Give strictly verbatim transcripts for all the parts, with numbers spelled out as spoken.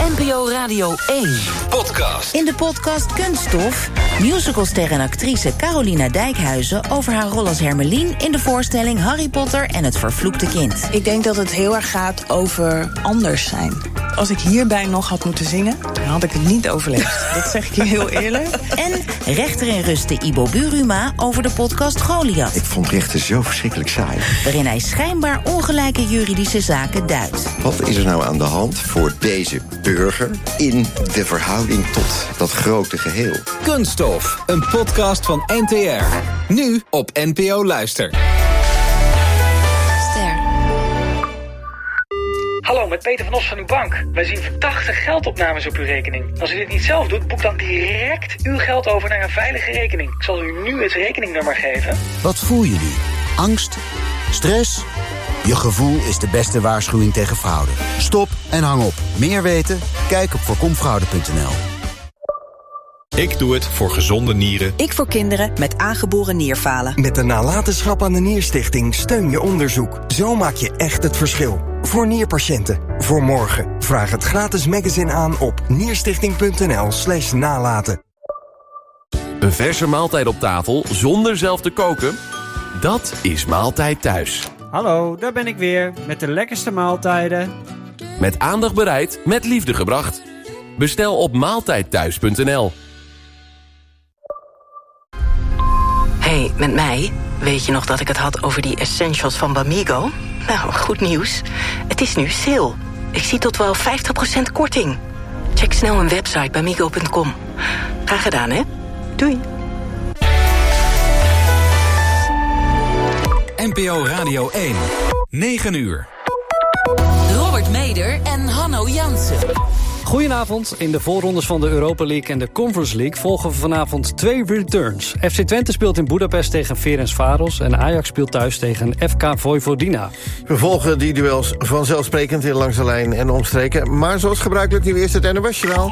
N P O Radio één podcast. In de podcast Kunststof, musicalster en actrice Carolina Dijkhuizen over haar rol als Hermelien in de voorstelling Harry Potter en het vervloekte kind. Ik denk dat het heel erg gaat over anders zijn. Als ik hierbij nog had moeten zingen, dan had ik het niet overleefd. Dat zeg ik je heel eerlijk. En rechter in rusten Ibo Buruma over de podcast Goliath. Ik vond rechten zo verschrikkelijk saai. Waarin hij schijnbaar ongelijke juridische zaken duidt. Wat is er nou aan de hand voor deze burger in de verhouding tot dat grote geheel? Kunststof, een podcast van N T R. Nu op N P O Luister. Hallo, met Peter van Os van uw bank. Wij zien verdachte geldopnames op uw rekening. Als u dit niet zelf doet, boek dan direct uw geld over naar een veilige rekening. Ik zal u nu het rekeningnummer geven. Wat voel je nu? Angst? Stress? Je gevoel is de beste waarschuwing tegen fraude. Stop en hang op. Meer weten? Kijk op voorkomfraude punt n l. Ik doe het voor gezonde nieren. Ik voor kinderen met aangeboren nierfalen. Met de Nalatenschap aan de Nierstichting steun je onderzoek. Zo maak je echt het verschil. Voor nierpatiënten. Voor morgen. Vraag het gratis magazine aan op nierstichting punt n l slash nalaten. Een verse maaltijd op tafel zonder zelf te koken? Dat is Maaltijd Thuis. Hallo, daar ben ik weer. Met de lekkerste maaltijden. Met aandacht bereid, met liefde gebracht. Bestel op maaltijd thuis punt n l. Hey, met mij? Weet je nog dat ik het had over die essentials van Bamigo? Nou, goed nieuws. Het is nu sale. Ik zie tot wel vijftig procent korting. Check snel mijn website bamigo punt com. Graag gedaan, hè? Doei. N P O Radio één. negen uur. Robert Meder en Hanno Jansen. Goedenavond. In de voorrondes van de Europa League en de Conference League volgen we vanavond twee returns. F C Twente speelt in Budapest tegen Ferencváros en Ajax speelt thuis tegen F K Vojvodina. We volgen die duels vanzelfsprekend in Langs de Lijn en omstreken. Maar zoals gebruikelijk nu eerst het N O S-journaal.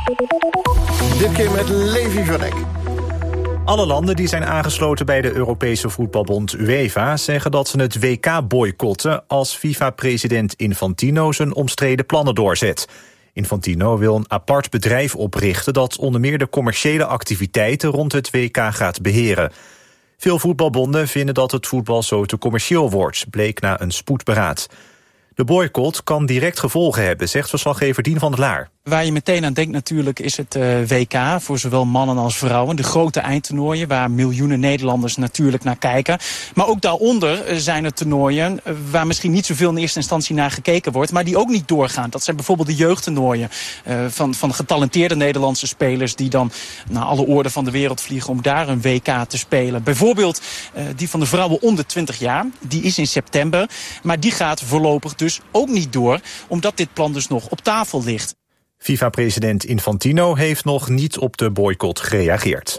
Dit keer met Levi van Eck. Alle landen die zijn aangesloten bij de Europese voetbalbond UEFA zeggen dat ze het W K boycotten als FIFA-president Infantino zijn omstreden plannen doorzet. Infantino wil een apart bedrijf oprichten dat onder meer de commerciële activiteiten rond het W K gaat beheren. Veel voetbalbonden vinden dat het voetbal zo te commercieel wordt, bleek na een spoedberaad. De boycott kan direct gevolgen hebben, zegt verslaggever Dien van der Laar. Waar je meteen aan denkt natuurlijk is het uh, W K voor zowel mannen als vrouwen. De grote eindtoernooien waar miljoenen Nederlanders natuurlijk naar kijken. Maar ook daaronder uh, zijn er toernooien uh, waar misschien niet zoveel in eerste instantie naar gekeken wordt. Maar die ook niet doorgaan. Dat zijn bijvoorbeeld de jeugdtoernooien uh, van, van getalenteerde Nederlandse spelers die dan naar alle oorden van de wereld vliegen om daar een W K te spelen. Bijvoorbeeld uh, die van de vrouwen onder twintig jaar. Die is in september. Maar die gaat voorlopig dus ook niet door. Omdat dit plan dus nog op tafel ligt. FIFA-president Infantino heeft nog niet op de boycott gereageerd.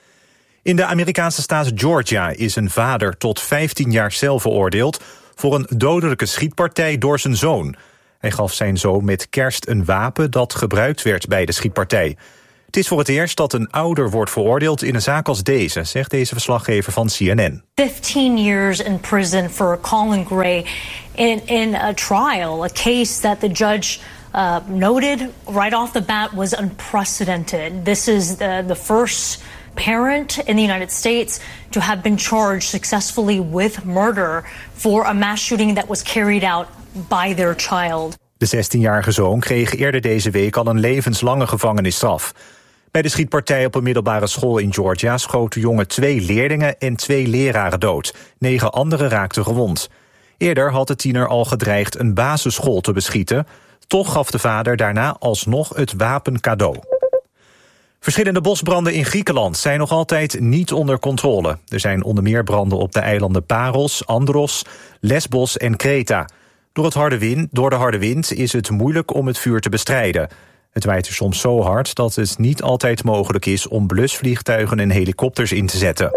In de Amerikaanse staat Georgia is een vader tot vijftien jaar cel veroordeeld voor een dodelijke schietpartij door zijn zoon. Hij gaf zijn zoon met kerst een wapen dat gebruikt werd bij de schietpartij. Het is voor het eerst dat een ouder wordt veroordeeld in een zaak als deze, zegt deze verslaggever van C N N. fifteen years in prison for Colin Gray in, in a trial, a case that the judge uh, noted right off the bat was unprecedented. This is the, the first parent in the United States to have been charged successfully with murder for a mass shooting that was carried out by their child. De zestienjarige zoon kreeg eerder deze week al een levenslange gevangenisstraf. Bij de schietpartij op een middelbare school in Georgia schoot de jongen twee leerlingen en twee leraren dood. Negen anderen raakten gewond. Eerder had de tiener al gedreigd een basisschool te beschieten. Toch gaf de vader daarna alsnog het wapen cadeau. Verschillende bosbranden in Griekenland zijn nog altijd niet onder controle. Er zijn onder meer branden op de eilanden Paros, Andros, Lesbos en Kreta. Door, het harde wind, door de harde wind is het moeilijk om het vuur te bestrijden. Het waait er soms zo hard dat het niet altijd mogelijk is om blusvliegtuigen en helikopters in te zetten.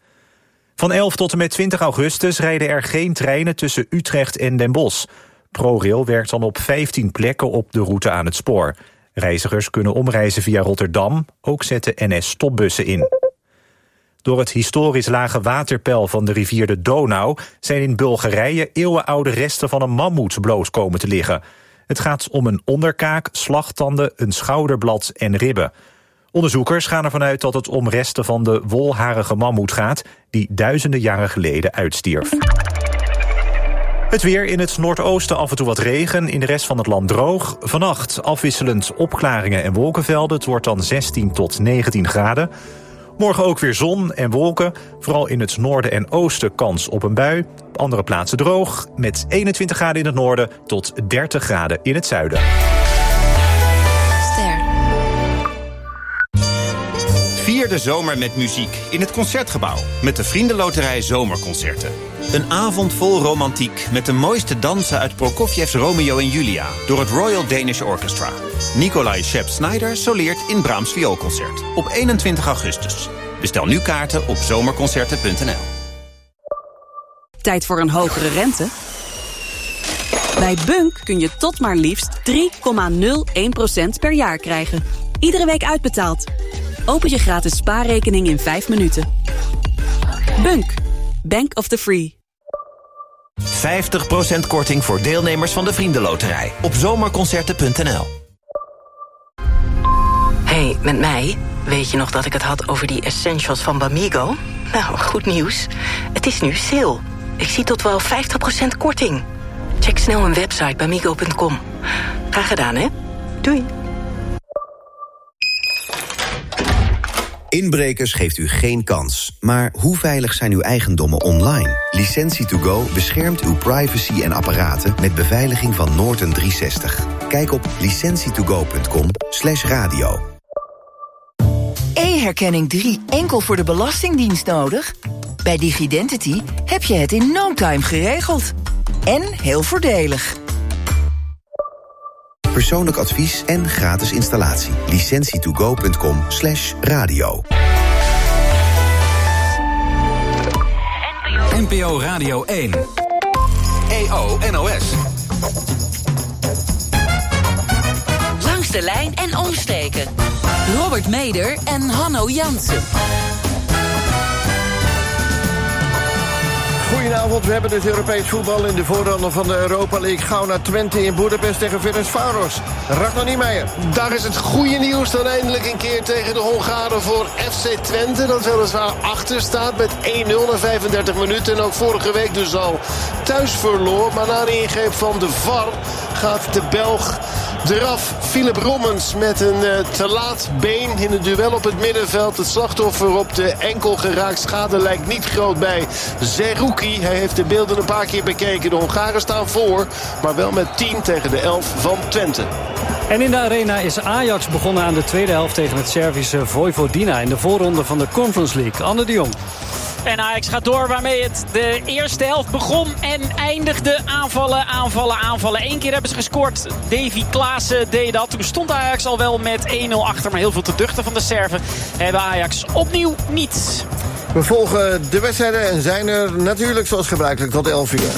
Van elf tot en met twintig augustus rijden er geen treinen tussen Utrecht en Den Bosch. ProRail werkt dan op vijftien plekken op de route aan het spoor. Reizigers kunnen omreizen via Rotterdam, ook zetten N S stopbussen in. Door het historisch lage waterpeil van de rivier de Donau zijn in Bulgarije eeuwenoude resten van een mammoet bloot komen te liggen. Het gaat om een onderkaak, slagtanden, een schouderblad en ribben. Onderzoekers gaan ervan uit dat het om resten van de wolharige mammoet gaat, die duizenden jaren geleden uitstierf. Het weer: in het noordoosten af en toe wat regen, in de rest van het land droog. Vannacht afwisselend opklaringen en wolkenvelden. Het wordt dan zestien tot negentien graden. Morgen ook weer zon en wolken. Vooral in het noorden en oosten kans op een bui. Op andere plaatsen droog, met eenentwintig graden in het noorden tot dertig graden in het zuiden. Ster. Vier de zomer met muziek in het Concertgebouw met de Vriendenloterij Zomerconcerten. Een avond vol romantiek met de mooiste dansen uit Prokofiev's Romeo en Julia door het Royal Danish Orchestra. Nikolai Shep-Snyder soleert in Brahms Vioolconcert op eenentwintig augustus. Bestel nu kaarten op zomerconcerten punt n l. Tijd voor een hogere rente? Bij Bunk kun je tot maar liefst drie komma nul één procent per jaar krijgen. Iedere week uitbetaald. Open je gratis spaarrekening in vijf minuten. Bunk. Bank of the Free. vijftig procent korting voor deelnemers van de Vriendenloterij op zomerconcerten punt n l. Hey, met mij. Weet je nog dat ik het had over die essentials van Bamigo? Nou, goed nieuws. Het is nu sale. Ik zie tot wel vijftig procent korting. Check snel mijn website bamigo punt com. Graag gedaan, hè? Doei. Inbrekers geeft u geen kans. Maar hoe veilig zijn uw eigendommen online? Licentie to go beschermt uw privacy en apparaten met beveiliging van Norton driehonderdzestig. Kijk op licentie to go punt com slash radio. E-herkenning drie enkel voor de Belastingdienst nodig? Bij DigiDentity heb je het in no time geregeld. En heel voordelig. Persoonlijk advies en gratis installatie. licentie to go punt com slash radio. N P O Radio één. E O N O S. Langs de lijn en omsteken. Robert Meder en Hanno Jansen. Goedenavond, we hebben het Europees voetbal in de voorronde van de Europa League. Gauw naar Twente in Boedapest tegen Ferencváros. Ragnar Niemeyer. Daar is het goede nieuws dan eindelijk een keer tegen de Hongaren voor F C Twente. Dat weliswaar achter staat met één nul na vijfendertig minuten. En ook vorige week dus al thuis verloor. Maar na de ingreep van de V A R gaat de Belg eraf. Philip Rommens met een uh, te laat been in het duel op het middenveld. Het slachtoffer op de enkel geraakt. Schade lijkt niet groot bij Zerouki. Hij heeft de beelden een paar keer bekeken. De Hongaren staan voor, maar wel met tien tegen de elf van Twente. En in de arena is Ajax begonnen aan de tweede helft tegen het Servische Vojvodina in de voorronde van de Conference League. Anne de Jong. En Ajax gaat door waarmee het de eerste helft begon en eindigde. Aanvallen, aanvallen, aanvallen. Eén keer hebben ze gescoord. Davy Klaassen deed dat. Toen stond Ajax al wel met één nul achter. Maar heel veel te duchten van de Serven hebben Ajax opnieuw niet. We volgen de wedstrijden en zijn er natuurlijk zoals gebruikelijk tot elf uur.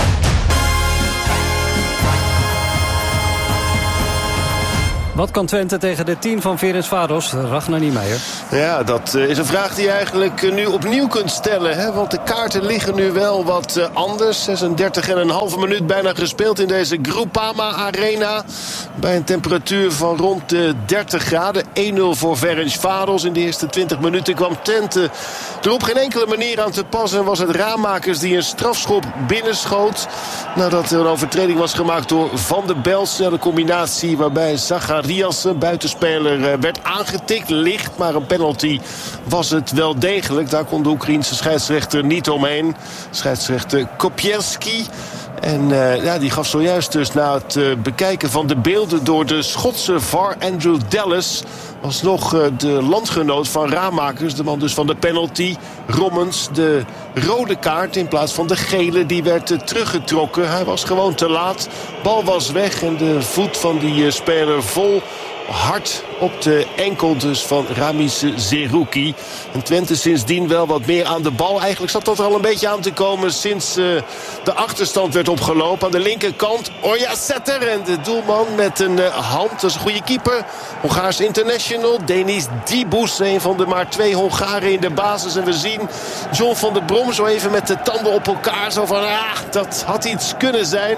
Wat kan Twente tegen de tien van Ferencváros? Ragnar Niemeyer. Ja, dat is een vraag die je eigenlijk nu opnieuw kunt stellen. Hè? Want de kaarten liggen nu wel wat anders. zesendertig en een halve minuut bijna gespeeld in deze Groupama Arena. Bij een temperatuur van rond de dertig graden. één nul voor Ferencváros. In de eerste twintig minuten kwam Twente er op geen enkele manier aan te passen. En was het Ramakers die een strafschop binnenschoot. Nadat er een overtreding was gemaakt door Van der Bel. Snelle combinatie waarbij Zacharias, een buitenspeler, werd aangetikt. Licht, maar een penalty was het wel degelijk. Daar kon de Oekraïense scheidsrechter niet omheen. Scheidsrechter Kopierski. En uh, ja, die gaf zojuist dus na het uh, bekijken van de beelden door de Schotse V A R, Andrew Dallas, alsnog uh, de landgenoot van Ramakers, de man dus van de penalty, Rommens, de rode kaart in plaats van de gele, die werd uh, teruggetrokken. Hij was gewoon te laat, bal was weg en de voet van die uh, speler vol hard op de enkel dus van Ramis Zerouki. En Twente sindsdien wel wat meer aan de bal. Eigenlijk zat dat er al een beetje aan te komen sinds uh, de achterstand werd opgelopen. Aan de linkerkant Oyasetter en de doelman met een uh, hand. Dat is een goede keeper. Hongaars international Denis Dibus. Een van de maar twee Hongaren in de basis. En we zien John van der Brom zo even met de tanden op elkaar. Zo van, ah, dat had iets kunnen zijn.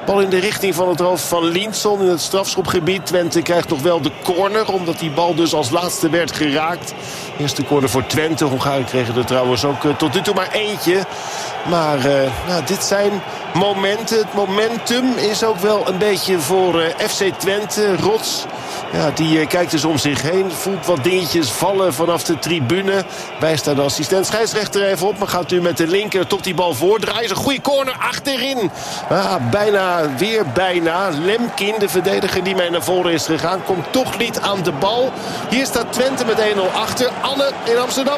Bal in de richting van het hoofd van Linson in het strafschopgebied. Twente krijgt toch wel de corner, omdat die bal dus als laatste werd geraakt. Eerste corner voor Twente. Hongaren kregen er trouwens ook uh, tot nu toe maar eentje. Maar uh, nou, dit zijn momenten. Het momentum is ook wel een beetje voor uh, F C Twente. Rots, ja, die uh, kijkt dus om zich heen. Voelt wat dingetjes vallen vanaf de tribune. Wijst daar de assistent scheidsrechter even op. Maar gaat nu met de linker tot die bal voordraaien. Is een goede corner achterin. Ah, bijna, weer bijna. Lemkin, de verdediger die mee naar voren is gegaan, komt toch niet aan de bal. Hier staat Twente met één nul achter. Anne in Amsterdam.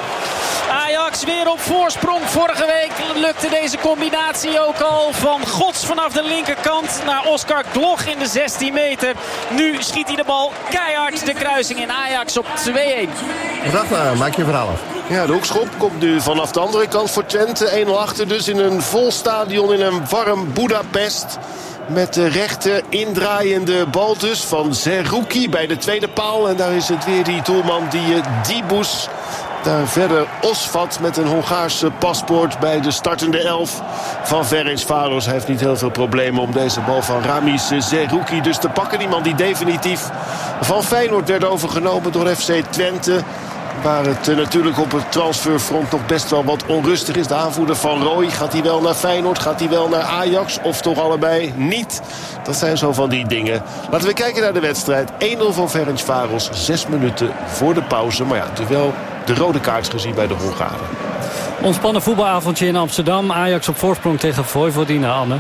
Ajax weer op voorsprong. Vorige week lukte deze combinatie ook al. Van Gods vanaf de linkerkant naar Oscar Gloch in de zestien meter. Nu schiet hij de bal keihard de kruising in. Ajax op twee-een. Wacht maar, maak je verhaal af. Ja, de hoekschop komt nu vanaf de andere kant voor Twente. één nul achter dus in een vol stadion in een warm Budapest. Met de rechter indraaiende bal dus van Zerouki bij de tweede paal. En daar is het weer die doelman die Dibus. Daar verder Osvat met een Hongaarse paspoort bij de startende elf van Ferencváros. Hij heeft niet heel veel problemen om deze bal van Ramis Zerouki dus te pakken. Die man die definitief van Feyenoord werd overgenomen door F C Twente. Waar het uh, natuurlijk op het transferfront nog best wel wat onrustig is. De aanvoerder van Roy, gaat hij wel naar Feyenoord? Gaat hij wel naar Ajax? Of toch allebei niet? Dat zijn zo van die dingen. Laten we kijken naar de wedstrijd. één nul van Ferencváros. Zes minuten voor de pauze. Maar ja, natuurlijk wel de rode kaart gezien bij de Hongaren. Ontspannen voetbalavondje in Amsterdam. Ajax op voorsprong tegen Vojvodina, Anne.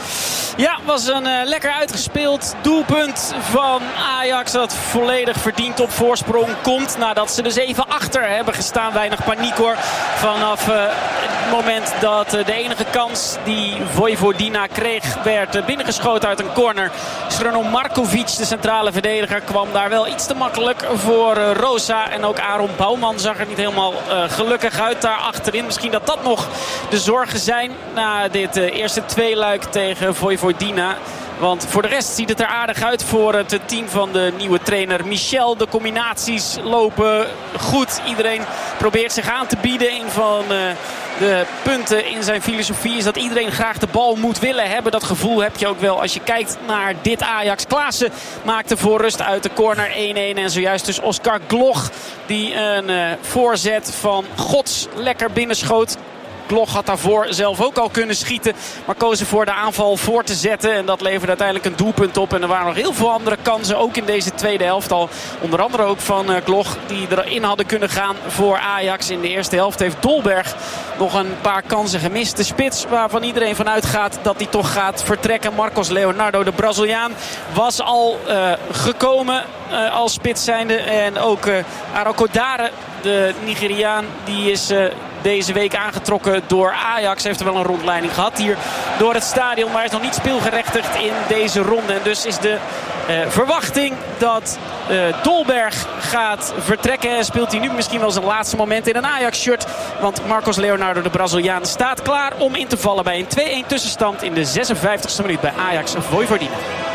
Ja, was een uh, lekker uitgespeeld doelpunt van Ajax. Dat volledig verdiend op voorsprong komt. Nadat ze dus even achter hebben gestaan. Weinig paniek hoor. Vanaf uh, het moment dat uh, de enige kans die Vojvodina kreeg werd uh, binnengeschoten uit een corner. Sreno Markovic, de centrale verdediger, kwam daar wel iets te makkelijk voor uh, Rosa. En ook Aaron Bouwman zag er niet helemaal uh, gelukkig uit daar achterin. Misschien dat dat nog de zorgen zijn na dit uh, eerste tweeluik tegen Vojvodina. Want voor de rest ziet het er aardig uit voor het team van de nieuwe trainer Michel. De combinaties lopen goed. Iedereen probeert zich aan te bieden. Een van uh, de punten in zijn filosofie is dat iedereen graag de bal moet willen hebben. Dat gevoel heb je ook wel als je kijkt naar dit Ajax. Klaassen maakte voor rust uit de corner één-één. En zojuist dus Oscar Gloch die een uh, voorzet van Gods lekker binnenschoot. Gloch had daarvoor zelf ook al kunnen schieten. Maar koos ervoor de aanval voor te zetten. En dat leverde uiteindelijk een doelpunt op. En er waren nog heel veel andere kansen. Ook in deze tweede helft al. Onder andere ook van uh, Gloch. Die erin hadden kunnen gaan voor Ajax. In de eerste helft heeft Dolberg nog een paar kansen gemist. De spits waarvan iedereen vanuit gaat dat hij toch gaat vertrekken. Marcos Leonardo, de Braziliaan, was al uh, gekomen uh, als spits zijnde. En ook uh, Arokodare, de Nigeriaan, die is uh, deze week aangetrokken door Ajax. Heeft er wel een rondleiding gehad hier door het stadion. Maar is nog niet speelgerechtigd in deze ronde. En dus is de uh, verwachting dat uh, Dolberg gaat vertrekken. En speelt hij nu misschien wel zijn laatste moment in een Ajax-shirt. Want Marcos Leonardo, de Braziliaan, staat klaar om in te vallen bij een twee-één tussenstand in de zesenvijftigste minuut bij Ajax Vojvodina.